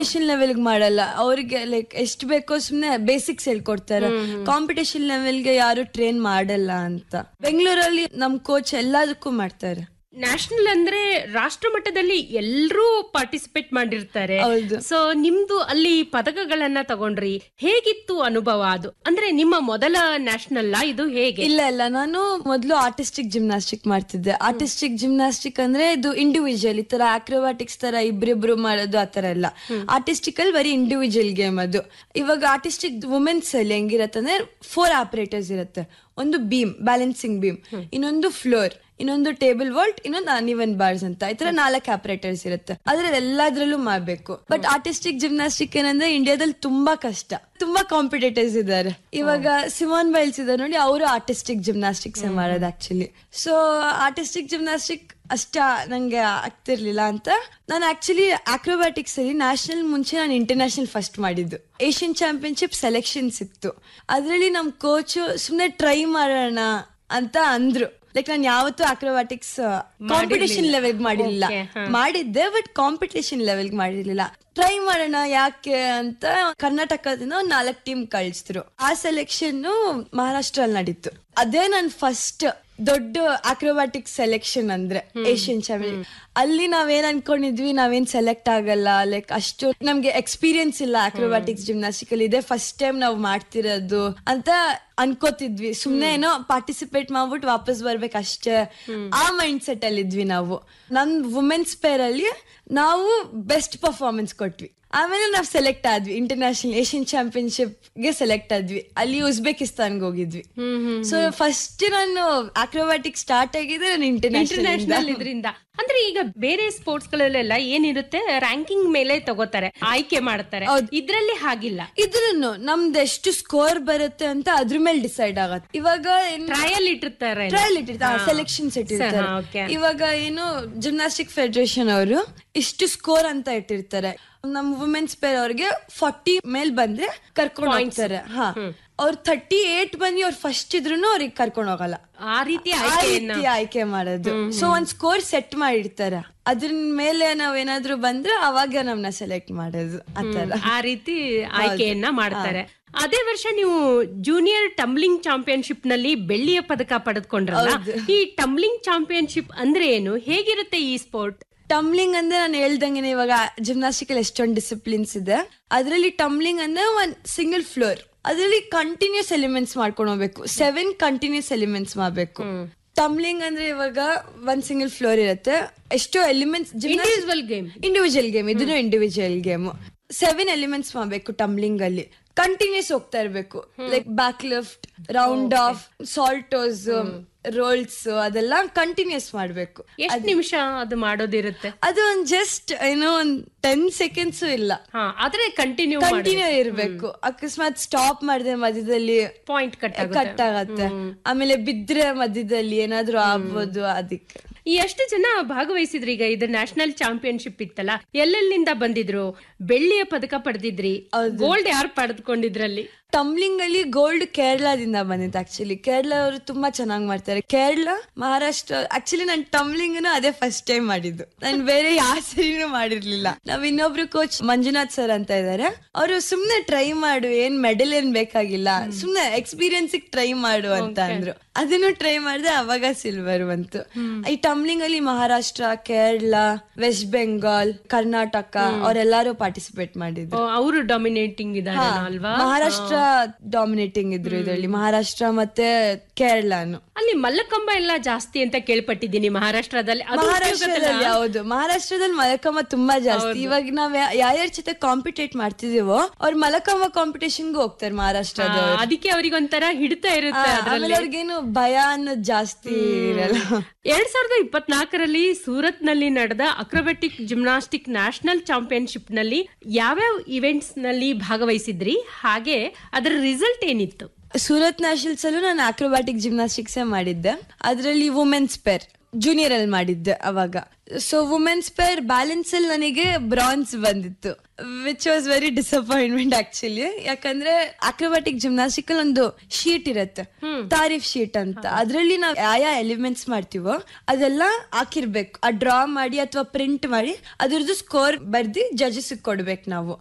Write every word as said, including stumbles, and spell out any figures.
National ಲೆವೆಲ್ಗೆ ಮಾಡಲ್ಲ, ಅವ್ರಿಗೆ ಲೈಕ್ ಎಷ್ಟು ಬೇಕೋ ಸುಮ್ನೆ ಬೇಸಿಕ್ಸ್ ಹೇಳ್ಕೊಡ್ತಾರೆ. ಕಾಂಪಿಟೇಷನ್ ಲೆವೆಲ್ಗೆ ಯಾರು ಟ್ರೈನ್ ಮಾಡಲ್ಲ ಅಂತ. ಬೆಂಗಳೂರಲ್ಲಿ ನಮ್ ಕೋಚ್ ಎಲ್ಲದಕ್ಕೂ ಮಾಡ್ತಾರೆ. ನ್ಯಾಷನಲ್ ಅಂದ್ರೆ ರಾಷ್ಟ್ರ ಮಟ್ಟದಲ್ಲಿ ಎಲ್ಲರೂ ಪಾರ್ಟಿಸಿಪೇಟ್ ಮಾಡಿರ್ತಾರೆ. ಹೌದು. ಸೊ ನಿಮ್ದು ಅಲ್ಲಿ ಪದಕಗಳನ್ನ ತಗೊಂಡ್ರಿ, ಹೇಗಿತ್ತು ಅನುಭವ ಅದು? ಅಂದ್ರೆ ನಿಮ್ಮ ಮೊದಲ ನ್ಯಾಷನಲ್ ಇದು ಹೇಗೆ? ಇಲ್ಲ ಇಲ್ಲ ನಾನು ಮೊದಲು ಆರ್ಟಿಸ್ಟಿಕ್ ಜಿಮ್ನಾಸ್ಟಿಕ್ ಮಾಡ್ತಿದ್ದೆ. ಆರ್ಟಿಸ್ಟಿಕ್ ಜಿಮ್ನಾಸ್ಟಿಕ್ ಅಂದ್ರೆ ಇದು ಇಂಡಿವಿಜುವಲ್, ಈ ತರ ಆಕ್ರೋಬ್ಯಾಟಿಕ್ಸ್ ತರ ಇಬ್ರಿಬ್ರು ಮಾಡೋದು ಆತರ ಎಲ್ಲ. ಆರ್ಟಿಸ್ಟಿಕ್ ಅಲ್ಲಿ ಬರೀ ಇಂಡಿವಿಜುವಲ್ ಗೇಮ್ ಅದು. ಇವಾಗ ಆರ್ಟಿಸ್ಟಿಕ್ ವುಮೆನ್ಸ್ ಅಲ್ಲಿ ಹೆಂಗಿರತ್ತೆ ಅಂದ್ರೆ ಫೋರ್ ಆಪರೇಟರ್ಸ್ ಇರುತ್ತೆ. ಒಂದು ಬೀಮ್, ಬ್ಯಾಲೆನ್ಸಿಂಗ್ ಬೀಮ್, ಇನ್ನೊಂದು ಫ್ಲೋರ್, ಇನ್ನೊಂದು ಟೇಬಲ್ ವಾಲ್ಟ್, ಇನ್ನೊಂದು ಅನ್ಇವನ್ ಬಾರ್ಸ್ ಅಂತ. ಈ ತರ ನಾಲ್ಕು ಆಪರೇಟರ್ಸ್ ಇರುತ್ತೆ. ಅದ್ರಲ್ಲಿ ಎಲ್ಲಾದ್ರಲ್ಲೂ ಮಾಡ್ಬೇಕು. ಬಟ್ ಆರ್ಟಿಸ್ಟಿಕ್ ಜಿಮ್ನಾಸ್ಟಿಕ್ ಏನಂದ್ರೆ ಇಂಡಿಯಾದಲ್ಲಿ ತುಂಬಾ ಕಷ್ಟ, ತುಂಬಾ ಕಾಂಪಿಟೇಟರ್ಸ್ ಇದ್ದಾರೆ. ಇವಾಗ ಸಿಮೋನ್ ಬೈಲ್ಸ್ ಇದ್ದಾರೆ ನೋಡಿ, ಅವರು ಆರ್ಟಿಸ್ಟಿಕ್ ಜಿಮ್ನಾಸ್ಟಿಕ್ಸ್ ಮಾಡೋದು ಆಕ್ಚುಲಿ. ಸೊ ಆರ್ಟಿಸ್ಟಿಕ್ ಜಿಮ್ನಾಸ್ಟಿಕ್ ಅಷ್ಟ ನಂಗೆ ಆಗ್ತಿರ್ಲಿಲ್ಲ ಅಂತ ನಾನು ಆಕ್ಚುಲಿ ಆಕ್ರೋಬ್ಯಾಟಿಕ್ಸ್ ಅಲ್ಲಿ ನ್ಯಾಷನಲ್ ಮುಂಚೆ ನಾನು ಇಂಟರ್ನ್ಯಾಷನಲ್ ಫಸ್ಟ್ ಮಾಡಿದ್ದು. ಏಷ್ಯನ್ ಚಾಂಪಿಯನ್ಶಿಪ್ ಸೆಲೆಕ್ಷನ್ಸ್ ಇತ್ತು. ಅದ್ರಲ್ಲಿ ನಮ್ ಕೋಚ್ ಸುಮ್ನೆ ಟ್ರೈ ಮಾಡೋಣ ಅಂತ ಅಂದ್ರು. ಲೈಕ್ ನಾನು ಯಾವತ್ತೂ ಆಕ್ರೋಬ್ಯಾಟಿಕ್ಸ್ ಕಾಂಪಿಟೇಷನ್ ಲೆವೆಲ್ ಮಾಡಿರ್ಲಿಲ್ಲ. ಮಾಡಿದ್ದೆ ಬಟ್ ಕಾಂಪಿಟೇಷನ್ ಲೆವೆಲ್ ಮಾಡಿರ್ಲಿಲ್ಲ. ಟ್ರೈ ಮಾಡೋಣ ಯಾಕೆ ಅಂತ ಕರ್ನಾಟಕದಿಂದ ಒಂದ್ ನಾಲ್ಕು ಟೀಮ್ ಕಳಿಸಿದ್ರು. ಆ ಸೆಲೆಕ್ಷನ್ ಮಹಾರಾಷ್ಟ್ರ ಅಲ್ಲಿ ನಡೀತು. ಅದೇ ನನ್ ಫಸ್ಟ್ ದೊಡ್ಡ ಆಕ್ರೋಬ್ಯಾಟಿಕ್ ಸೆಲೆಕ್ಷನ್ ಅಂದ್ರೆ ಏಷ್ಯನ್ ಚಾಂಪಿಯನ್. ಅಲ್ಲಿ ನಾವೇನ್ ಅನ್ಕೊಂಡಿದ್ವಿ, ನಾವೇನ್ ಸೆಲೆಕ್ಟ್ ಆಗಲ್ಲ, ಲೈಕ್ ಅಷ್ಟು ನಮ್ಗೆ ಎಕ್ಸ್ಪೀರಿಯನ್ಸ್ ಇಲ್ಲ ಆಕ್ರೋಬ್ಯಾಟಿಕ್ಸ್ ಜಿಮ್ನಾಸ್ಟಿಕ್ ಅಲ್ಲಿ, ಇದೇ ಫಸ್ಟ್ ಟೈಮ್ ನಾವು ಮಾಡ್ತಿರೋದು ಅಂತ ಅನ್ಕೋತಿದ್ವಿ. ಸುಮ್ನೆ ಏನೋ ಪಾರ್ಟಿಸಿಪೇಟ್ ಮಾಡ್ಬಿಟ್ಟು ವಾಪಸ್ ಬರ್ಬೇಕು ಅಷ್ಟೇ, ಆ ಮೈಂಡ್ ಸೆಟ್ ಅಲ್ಲಿ ಇದ್ವಿ ನಾವು. ನಮ್ ವುಮೆನ್ಸ್ ಪೇರ್ ಅಲ್ಲಿ ನಾವು ಬೆಸ್ಟ್ ಪರ್ಫಾರ್ಮೆನ್ಸ್ ಕೊಟ್ವಿ. ಆಮೇಲೆ ನಾವು ಸೆಲೆಕ್ಟ್ ಆದ್ವಿ ಇಂಟರ್ನ್ಯಾಷನಲ್ ಏಷ್ಯನ್ ಚಾಂಪಿಯನ್ಶಿಪ್ ಗೆ ಸೆಲೆಕ್ಟ್ ಆದ್ವಿ. ಅಲ್ಲಿ ಉಜ್ಬೇಕಿಸ್ತಾನ್ಗೆ ಹೋಗಿದ್ವಿ. ಸೊ ಫಸ್ಟ್ ನಾನು ಆಕ್ರೋಬ್ಯಾಟಿಕ್ ಸ್ಟಾರ್ಟ್ ಆಗಿದೆ ನಾನು ಇಂಟರ್ನ್ಯಾಷನಲ್ ಇದರಿಂದ. ಅಂದ್ರೆ ಈಗ ಬೇರೆ ಸ್ಪೋರ್ಟ್ಸ್ ಗಳಲ್ಲೆಲ್ಲ ಏನಿರುತ್ತೆ, ರ್ಯಾಂಕಿಂಗ್ ಮೇಲೆ ತಗೋತಾರೆ, ಆಯ್ಕೆ ಮಾಡ್ತಾರೆ. ಇದ್ರಲ್ಲಿ ಹಾಗಿಲ್ಲ. ಇದ್ರನ್ನು ನಮ್ದು ಎಷ್ಟು ಸ್ಕೋರ್ ಬರುತ್ತೆ ಅಂತ ಅದ್ರ ಮೇಲೆ ಡಿಸೈಡ್ ಆಗತ್ತೆ. ಇವಾಗ ಟ್ರಯಲ್ ಇಟ್ಟಿರ್ತಾರೆ, ಟ್ರಯಲ್ ಇಟ್ಟಿರ್ತಾರೆ, ಸೆಲೆಕ್ಷನ್ಸ್ ಇಟ್ಟಿರ್ತಾರೆ. ಇವಾಗ ಏನು ಜಿಮ್ನಾಸ್ಟಿಕ್ ಫೆಡರೇಷನ್ ಅವರು ಇಷ್ಟು ಸ್ಕೋರ್ ಅಂತ ಇಟ್ಟಿರ್ತಾರೆ. ನಮ್ ವುಮೆನ್ಸ್ ಪೇರ್ ಅವ್ರಿಗೆ ಫಾರ್ಟಿ ಮೇಲ್ ಬಂದ್ರೆ ಕರ್ಕೊಂಡು ಹೋಗ್ತಾರೆ. ಹಾ, ಅವ್ರ ಥರ್ಟಿ ಏಟ್ ಬಂದು ಅವ್ರು ಫಸ್ಟ್ ಇದ್ರು ಅವ್ರಿಗೆ ಕರ್ಕೊಂಡು ಹೋಗಲ್ಲ. ಆ ರೀತಿ ಆಯ್ಕೆ ಮಾಡೋದು. ಸೊ ಒಂದ್ ಸ್ಕೋರ್ ಸೆಟ್ ಮಾಡಿರ್ತಾರೆ, ಅದ್ರ ಮೇಲೆ ನಾವೇನಾದ್ರು ಬಂದ್ರೆ ಅವಾಗ ನಮ್ನ ಸೆಲೆಕ್ಟ್ ಮಾಡೋದು. ಆತರ ಆ ರೀತಿ ಆಯ್ಕೆಯನ್ನ ಮಾಡ್ತಾರೆ. ಅದೇ ವರ್ಷ ನೀವು ಜೂನಿಯರ್ ಟಂಬ್ಲಿಂಗ್ ಚಾಂಪಿಯನ್ಶಿಪ್ ನಲ್ಲಿ ಬೆಳ್ಳಿಯ ಪದಕ ಪಡೆದುಕೊಂಡ್ರಲ್ಲ. ಈ ಟಂಬ್ಲಿಂಗ್ ಚಾಂಪಿಯನ್ಶಿಪ್ ಅಂದ್ರೆ ಏನು, ಹೇಗಿರುತ್ತೆ ಈ ಸ್ಪೋರ್ಟ್? ಟಂಬ್ಲಿಂಗ್ ಅಂದ್ರೆ ನಾನು ಹೇಳ್ದಂಗೆ ಇವಾಗ ಜಿಮ್ನಾಸ್ಟಿಕ್ ಅಲ್ಲಿ ಎಷ್ಟೊಂದು ಡಿಸಿಪ್ಲಿನ್ಸ್ ಇದೆ. ಅದ್ರಲ್ಲಿ ಟಂಬ್ಲಿಂಗ್ ಅಂದ್ರೆ ಒಂದ್ ಸಿಂಗಲ್ ಫ್ಲೋರ್, ಅದ್ರಲ್ಲಿ ಕಂಟಿನ್ಯೂಸ್ ಎಲಿಮೆಂಟ್ಸ್ ಮಾಡ್ಕೊಂಡು ಹೋಗ್ಬೇಕು. ಸೆವೆನ್ ಕಂಟಿನ್ಯೂಸ್ ಎಲಿಮೆಂಟ್ಸ್ ಮಾಡ್ಬೇಕು. ಟಂಬ್ಲಿಂಗ್ ಅಂದ್ರೆ ಇವಾಗ ಒಂದ್ ಸಿಂಗಲ್ ಫ್ಲೋರ್ ಇರುತ್ತೆ, ಎಷ್ಟೋ elements. Individual game individual game ಇದನ್ನು ಇಂಡಿವಿಜುವಲ್ ಗೇಮ್. ಸೆವೆನ್ ಎಲಿಮೆಂಟ್ಸ್ ಮಾಡ್ಬೇಕು ಟಂಬ್ಲಿಂಗ್ ಅಲ್ಲಿ. ಕಂಟಿನ್ಯೂಸ್ ಹೋಗ್ತಾ ಇರ್ಬೇಕು. Like back lift, round of, ಸಾಲ್ಟೋಸ್, rolls, ಅದೆಲ್ಲ ಕಂಟಿನ್ಯೂಸ್ ಮಾಡ್ಬೇಕು. ಎಷ್ಟು ನಿಮಿಷ ಅದು ಮಾಡೋದಿರುತ್ತೆ? ಅದು ಒಂದ್ ಜಸ್ಟ್ ಏನೋ ಒಂದ್ ಟೆನ್ ಸೆಕೆಂಡ್ಸ್ ಇಲ್ಲ, ಆದ್ರೆ ಕಂಟಿನ್ಯೂ ಕಂಟಿನ್ಯೂ ಇರ್ಬೇಕು. ಅಕಸ್ಮಾತ್ ಸ್ಟಾಪ್ ಮಾಡಿದ್ರೆ ಮಧ್ಯದಲ್ಲಿ ಪಾಯಿಂಟ್ ಕಟ್ ಕಟ್ ಆಗತ್ತೆ. ಆಮೇಲೆ ಬಿದ್ರೆ ಮಧ್ಯದಲ್ಲಿ ಏನಾದ್ರು ಆಗ್ಬೋದು. ಅದಕ್ಕೆ ಎಷ್ಟು ಜನ ಭಾಗವಹಿಸಿದ್ರಿ? ಈಗ ಇದು ನ್ಯಾಷನಲ್ ಚಾಂಪಿಯನ್ಶಿಪ್ ಇತ್ತಲ್ಲ, ಎಲ್ಲೆಲ್ಲಿಂದ ಬಂದಿದ್ರು? ಬೆಳ್ಳಿಯ ಪದಕ ಪಡೆದಿದ್ರಿ, ಗೋಲ್ಡ್ ಯಾರು ಪಡೆದುಕೊಂಡಿದ್ರಲ್ಲಿ? ಟಂಬ್ಲಿಂಗ್ ಅಲ್ಲಿ ಗೋಲ್ಡ್ ಕೇರಳದಿಂದ ಬಂದಿತ್ತು. ಆಕ್ಚುಲಿ ಕೇರಳ ಅವರು ತುಂಬಾ ಚೆನ್ನಾಗಿ ಮಾಡ್ತಾರೆ. ಕೇರಳ, ಮಹಾರಾಷ್ಟ್ರ. ಆಕ್ಚುಲಿ ನಾನು ಟಂಬ್ಲಿಂಗ್ ಅದೇ ಫಸ್ಟ್ ಟೈಮ್ ಮಾಡಿದ್ದು. ನಾನು ಬೇರೆ ಯಾವ ಸರಿನೂ ಮಾಡಿರ್ಲಿಲ್ಲ. ನಾವ್ ಇನ್ನೊಬ್ರು ಕೋಚ್ ಮಂಜುನಾಥ್ ಸರ್ ಅಂತ ಇದಾರೆ, ಅವರು ಸುಮ್ನೆ ಟ್ರೈ ಮಾಡು, ಏನ್ ಮೆಡಲ್ ಏನ್ ಬೇಕಾಗಿಲ್ಲ, ಸುಮ್ನೆ ಎಕ್ಸ್ಪೀರಿಯನ್ಸ್ ಟ್ರೈ ಮಾಡು ಅಂತ ಅಂದ್ರು. ಅದನ್ನು ಟ್ರೈ ಮಾಡಿದೆ, ಅವಾಗ ಸಿಲ್ವರ್ ಬಂತು. ಈ ಟಂಬ್ಲಿಂಗ್ ಅಲ್ಲಿ ಮಹಾರಾಷ್ಟ್ರ, ಕೇರಳ, ವೆಸ್ಟ್ ಬೆಂಗಾಲ್, ಕರ್ನಾಟಕ ಅವರೆಲ್ಲರೂ ಪಾರ್ಟಿಸಿಪೇಟ್ ಮಾಡಿದ್ರು. ಅವರು ಡಾಮಿನೇಟಿಂಗ್ ಇದ್ದಾರೆ ಅಲ್ವಾ? ಮಹಾರಾಷ್ಟ್ರ ಡಾಮಿನೇಟಿಂಗ್ ಇದ್ರು ಇದರಲ್ಲಿ, ಮಹಾರಾಷ್ಟ್ರ ಮತ್ತೆ ಕೇರಳನು. ಅಲ್ಲಿ ಮಲ್ಲಕಂಬ ಎಲ್ಲ ಜಾಸ್ತಿ ಅಂತ ಕೇಳ್ಪಟ್ಟಿದ್ದೀನಿ ಮಹಾರಾಷ್ಟ್ರದಲ್ಲಿ. ಮಹಾರಾಷ್ಟ್ರದಲ್ಲಿ ಹೌದು, ಮಹಾರಾಷ್ಟ್ರದಲ್ಲಿ ಮಲ್ಲಕಂಬ ತುಂಬಾ ಜಾಸ್ತಿ. ಇವಾಗ ನಾವ್ ಯಾರ್ಯಾರ ಜೊತೆ ಕಾಂಪಿಟೇಟ್ ಮಾಡ್ತಿದೀವೋ ಅವ್ರು ಮಲ್ಲಕಂಬ ಕಾಂಪಿಟೇಷನ್ಗೂ ಹೋಗ್ತಾರೆ ಮಹಾರಾಷ್ಟ್ರದವ್ರು. ಅದಕ್ಕೆ ಅವ್ರಿಗೆ ಒಂಥರ ಹಿಡಿತಾ ಇರುತ್ತೆ. ಅವ್ರಿಗೇನು ಭಯ ಅನ್ನೋದು ಜಾಸ್ತಿ ಇರಲ್ಲ. ಎರಡ್ ಸಾವಿರದ ಇಪ್ಪತ್ನಾಲ್ಕರಲ್ಲಿ ಸೂರತ್ ನಲ್ಲಿ ನಡೆದ ಅಕ್ರೋಬ್ಯಾಟಿಕ್ ಜಿಮ್ನಾಸ್ಟಿಕ್ ನ್ಯಾಷನಲ್ ಚಾಂಪಿಯನ್ಶಿಪ್ ನಲ್ಲಿ ಯಾವ್ಯಾವ ಇವೆಂಟ್ಸ್ ನಲ್ಲಿ ಭಾಗವಹಿಸಿದ್ರಿ, ಹಾಗೆ ಅದರ ರಿಸಲ್ಟ್ ಏನಿತ್ತು? ಸೂರತ್ ನ್ಯಾಷನಲ್ಸ್ ಅಲ್ಲೂ ನಾನು ಆಕ್ರೋಬ್ಯಾಟಿಕ್ ಜಿಮ್ನಾಸ್ಟಿಕ್ಸ್ ಮಾಡಿದ್ದೆ. ಅದರಲ್ಲಿ ವುಮೆನ್ಸ್ ಪೇರ್ ಜೂನಿಯರ್ ಅಲ್ಲಿ ಮಾಡಿದ್ದೆ ಅವಾಗ. ಸೊ ವುಮೆನ್ಸ್ ಪೇರ್ ಬ್ಯಾಲೆನ್ಸ್ ಅಲ್ಲಿ ನನಗೆ ಬ್ರಾನ್ಸ್ ಬಂದಿತ್ತು, which was very disappointment actually. ಯಾಕಂದ್ರೆ ಅಕ್ರೋಬ್ಯಾಟಿಕ್ ಜಿಮ್ನಾಸ್ಟಿಕ್ ಅಲ್ಲಿ ಒಂದು ಶೀಟ್ ಇರುತ್ತೆ, ತಾರೀಫ್ ಶೀಟ್ ಅಂತ. ಅದ್ರಲ್ಲಿ ನಾವು ಯಾವ ಎಲಿಮೆಂಟ್ಸ್ ಮಾಡ್ತೀವೋ ಅದೆಲ್ಲ ಹಾಕಿರ್ಬೇಕು. ಆ ಡ್ರಾ ಮಾಡಿ ಅಥವಾ ಪ್ರಿಂಟ್ ಮಾಡಿ ಅದ್ರದ್ದು ಸ್ಕೋರ್ ಬರ್ದಿ ಜಡ್ಜಸ್ ಕೊಡ್ಬೇಕು ನಾವು.